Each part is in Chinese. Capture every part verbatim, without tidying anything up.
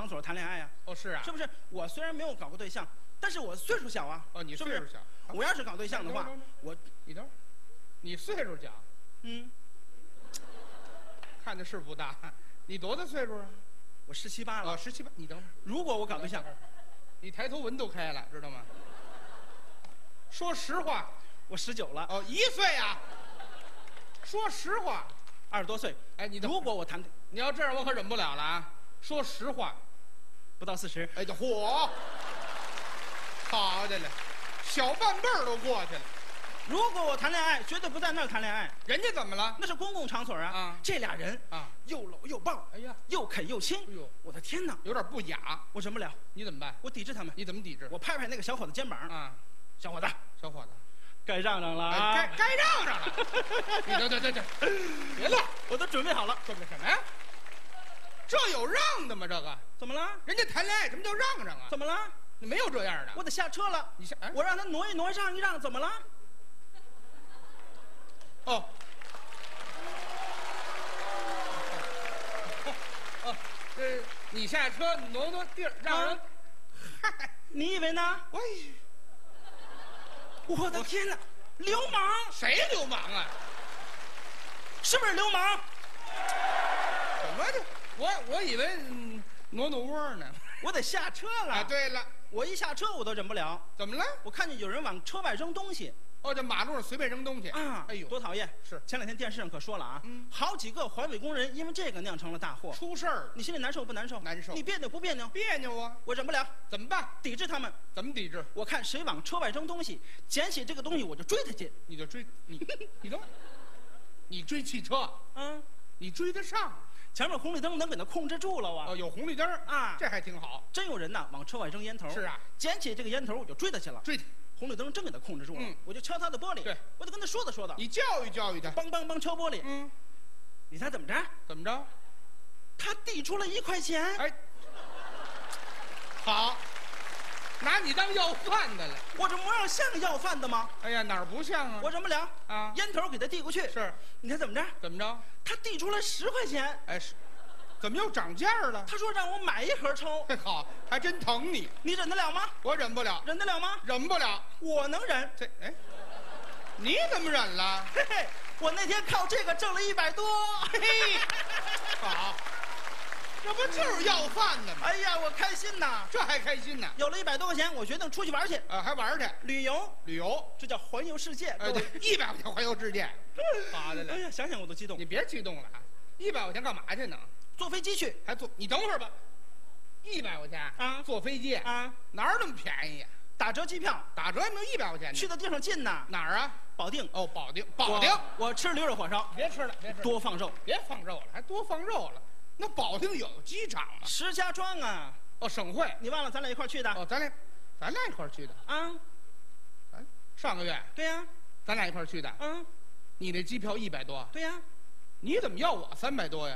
场所谈恋爱呀。 哦，是啊， 是不是？我虽然没有搞过对象，但是我岁数小啊。 哦，你是不是岁数小。 我要是搞对象的话，我你等会儿，你岁数小， 嗯， 看着是不大。你多大岁数啊？ 我十七八了。 哦，十七八。你等会儿， 如果我搞对象， 你抬头纹都开了，知道吗？说实话， 我十九了。 哦，一岁啊。说实话， 二十多岁。 哎，你等会儿如果我谈， 你要这样，我可忍不了了啊！说实话， 不到四十。 哎，这嚯，好的了，小半辈儿都过去了。 如果我谈恋爱，绝对不在那儿谈恋爱， 人家怎么了？ 那是公共场所啊。 啊这俩人啊， 又搂又抱， 哎呀， 又啃又亲。 哎呦， 我的天哪， 有点不雅， 我忍不了， 你怎么办？ 我抵制他们。 你怎么抵制？ 我拍拍那个小伙子肩膀， 啊， 小伙子， 小伙子， 该让让了哎啊！ 该该让让了。你等等等等，别乱， 我都准备好了。 准备什么呀？这有让的吗？这个怎么了？ 人家谈恋爱，什么叫让让啊？ 怎么了？ 没有这样的。 我得下车了。 你下，哎， 我让他挪一挪，让一让，怎么了？ 哦，哦，这你下车挪挪地儿，让人。嗨， 你以为呢？ 喂， 我的天哪，流氓！ 谁流氓啊？ 是不是流氓？ 什么的？我我以为嗯挪挪窝呢。 我得下车了。 啊，对了， 我一下车我都忍不了。 怎么了？ 我看见有人往车外扔东西哦，这马路上随便扔东西啊！ 哎呦， 多讨厌！ 是前两天电视上可说了啊， 嗯好几个环卫工人因为这个酿成了大祸。 出事儿了， 你心里难受不难受？ 难受你别扭不别扭？ 别扭啊！ 我忍不了， 怎么办？ 抵制他们。 怎么抵制？ 我看谁往车外扔东西，捡起这个东西我就追他去。 你就追你，你等会儿，你追汽车， 啊， 你追得上？ 前面红绿灯能给他控制住了啊！ 哦，有红绿灯儿啊这还挺好。 真有人呐往车外扔烟头。 是啊， 捡起这个烟头我就追他去了。 追他， 红绿灯真给他控制住了， 嗯我就敲他的玻璃。 对， 我就跟他说道说道， 你教育教育他。 梆梆梆敲玻璃。 嗯， 你猜怎么着？ 怎么着？ 他递出了一块钱。 哎，好，拿你当要饭的了。 我这模样像要饭的吗？ 哎呀，哪儿不像啊？ 我忍不了啊烟头给他递过去。 是， 你猜怎么着？ 怎么着？ 他递出了十块钱。 哎，是，怎么又涨价了？ 他说让我买一盒抽。 嘿，好，还真疼你。 你忍得了吗？ 我忍不了， 忍得了吗？ 忍不了。 我能忍。 这，哎，你怎么忍了？ 嘿嘿，我那天靠这个挣了一百多。 嘿，好，这不就是要饭的吗？ 哎呀，我开心呐！ 这还开心呢？ 有了一百多块钱，我决定出去玩去， 啊，还玩去旅游， 旅游？ 这叫环游世界。 哎， 各位对，一百块钱环游世界。好的嘞， 哎呀，想想我都激动你。别激动了啊！一百块钱干嘛去呢？ 坐飞机去还坐？你等会儿吧。一百块钱啊坐飞机啊， 哪儿那么便宜呀？ 打折机票， 打折也没有一百块钱呢。 去的地方近呐， 哪儿啊？ 保定。 哦，保定，保定。 我我吃驴肉火烧， 别吃了，别吃了， 多放肉。 别放肉了，还多放肉了。那保定有机场吗？ 石家庄啊， 哦，省会。 你忘了咱俩一块儿去的哦，咱俩，咱俩一块儿去的。 啊？ 咱上个月对呀， 咱俩一块儿去的。 啊， 你那机票一百多， 对呀， 你怎么要我三百多呀？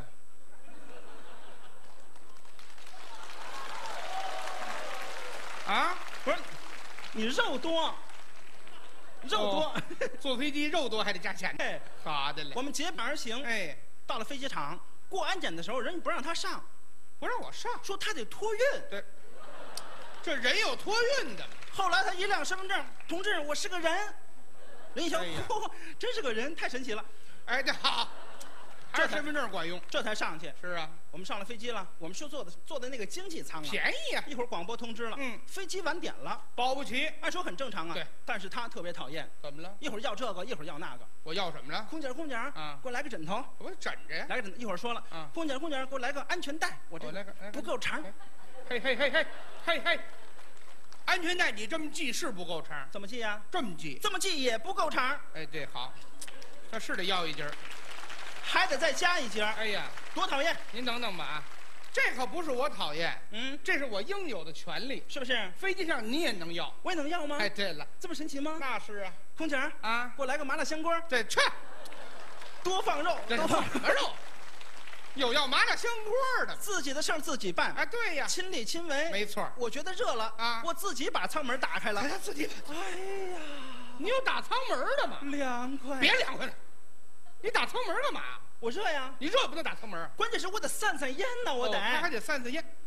啊？ 不是，你肉多，肉多。 哦坐飞机肉多还得加钱呢。 哎， 好的嘞。 我们结伴而行， 哎， 到了飞机场，过安检的时候，人家不让他上， 不让我上。 说他得托运。 对，这人有托运的吗？ 后来他一亮身份证，同志，我是个人。人一瞧， 哎呀嚯，真是个人，太神奇了， 哎，这好，还是身份证管用。 这才上去。 是啊， 我们上了飞机了，我们是坐的坐的那个经济舱啊。 便宜呀， 一会儿广播通知了， 嗯飞机晚点了， 保不齐。 按说很正常啊。 对， 但是他特别讨厌， 怎么了？ 一会儿要这个，一会儿要那个。 我要什么了？ 空姐儿，空姐儿， 啊给我来个枕头， 我枕着呀。 来个枕头。一会儿说了， 啊空姐儿，空姐儿，给我来个安全带，我这我来个来个不够长， 嘿嘿嘿嘿嘿嘿，安全带你这么系是不够长， 怎么系呀？ 这么系。 这么系也不够长， 哎，对，好，这是得要一截儿。 还得再加一节儿， 哎呀， 多讨厌！ 您等等吧啊，这可不是我讨厌， 嗯， 这是我应有的权利。 是不是？ 飞机上你也能要。 我也能要吗？ 哎，对了， 这么神奇吗？ 那是啊空姐儿， 啊， 给我来个麻辣香锅， 对，去， 多放肉， 这多放放什么肉？有要麻辣香锅的。 自己的事儿自己办， 哎，对呀， 亲力亲为。 没错。 我觉得热了啊我自己把舱门打开了。 哎，自己， 哎呀， 你有打舱门的吗？ 凉快！ 别凉快了，你打舱门干嘛？ 我热呀， 你热不能打舱门。 关键是我得散散烟呢，我得。 哦他还得散散烟。